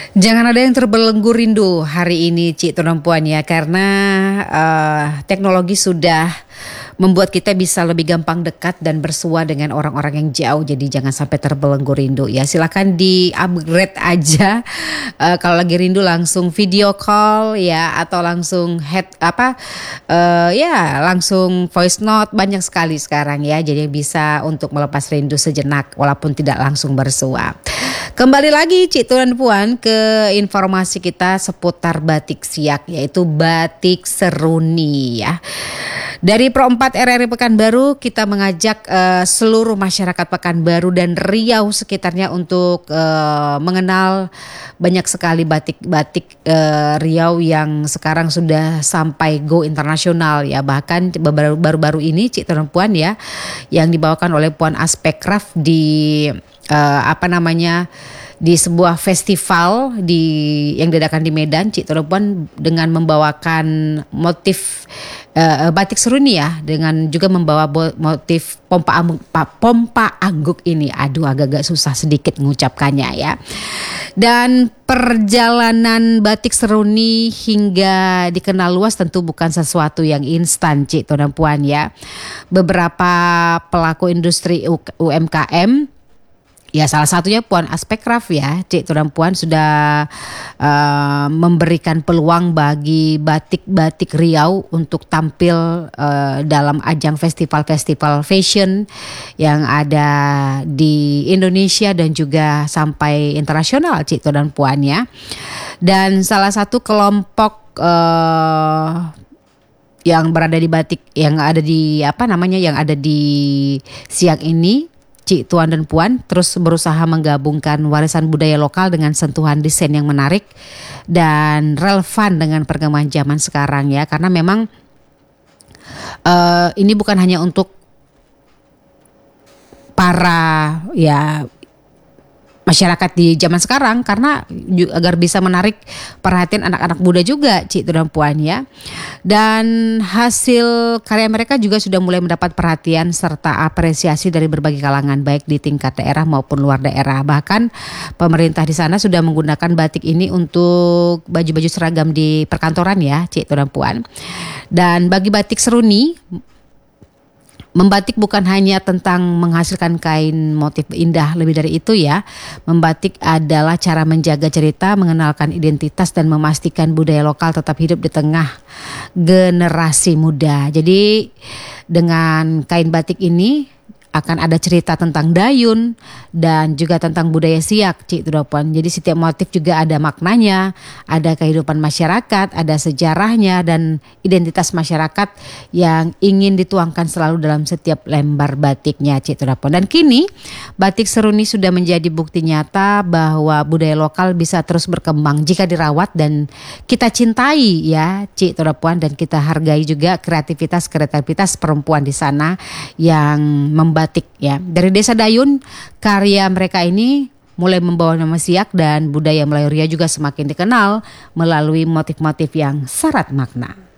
Jangan ada yang terbelenggu rindu hari ini, Cik Tuan Puan ya, karena teknologi sudah membuat kita bisa lebih gampang dekat dan bersua dengan orang-orang yang jauh. Jadi jangan sampai terbelenggu rindu ya. Silakan di-upgrade aja. Kalau lagi rindu langsung video call ya, atau langsung langsung voice note, banyak sekali sekarang ya. Jadi bisa untuk melepas rindu sejenak walaupun tidak langsung bersua. Kembali lagi Cik Tuan Puan ke informasi kita seputar batik Siak, yaitu batik Seruni ya. Dari Pro 4 RRI Pekanbaru kita mengajak seluruh masyarakat Pekanbaru dan Riau sekitarnya untuk mengenal banyak sekali batik-batik Riau yang sekarang sudah sampai go internasional ya. Bahkan baru-baru ini Cik Tuan Puan ya, yang dibawakan oleh Puan Aspekraf di di sebuah festival yang diadakan di Medan, Cik Tuan Puan, dengan membawakan motif batik Seruni ya, dengan juga membawa motif pompa angguk ini. Aduh, agak-agak susah sedikit mengucapkannya ya. Dan perjalanan batik Seruni hingga dikenal luas tentu bukan sesuatu yang instan, Cik Tuan Puan ya. Beberapa pelaku industri UMKM, ya salah satunya Puan Aspekraf ya, Cik Tuan Puan, sudah memberikan peluang bagi batik-batik Riau untuk tampil dalam ajang festival-festival fashion yang ada di Indonesia dan juga sampai internasional, Cik Tuan Puan ya. Dan salah satu kelompok yang berada di batik yang ada di Siak ini, Cik Tuan dan Puan terus berusaha menggabungkan warisan budaya lokal dengan sentuhan desain yang menarik dan relevan dengan perkembangan zaman sekarang ya. Karena memang ini bukan hanya untuk para masyarakat di zaman sekarang, karena agar bisa menarik perhatian anak-anak muda juga, Cik Tuan Puan ya. Dan hasil karya mereka juga sudah mulai mendapat perhatian serta apresiasi dari berbagai kalangan, baik di tingkat daerah maupun luar daerah. Bahkan pemerintah di sana sudah menggunakan batik ini untuk baju-baju seragam di perkantoran ya, Cik Tuan Puan. Dan bagi batik Seruni, membatik bukan hanya tentang menghasilkan kain motif indah, lebih dari itu ya. Membatik adalah cara menjaga cerita, mengenalkan identitas dan memastikan budaya lokal tetap hidup di tengah generasi muda. Jadi dengan kain batik ini akan ada cerita tentang dayun dan juga tentang budaya Siak, Cik Tuan Puan. Jadi setiap motif juga ada maknanya, ada kehidupan masyarakat, ada sejarahnya dan identitas masyarakat yang ingin dituangkan selalu dalam setiap lembar batiknya, Cik Tuan Puan. Dan kini batik Seruni sudah menjadi bukti nyata bahwa budaya lokal bisa terus berkembang jika dirawat dan kita cintai ya, Cik Tuan Puan, dan kita hargai juga kreativitas perempuan di sana yang membatik ya. Dari Desa Dayun, karya mereka ini mulai membawa nama Siak dan budaya Melayu Ria juga semakin dikenal melalui motif-motif yang syarat makna.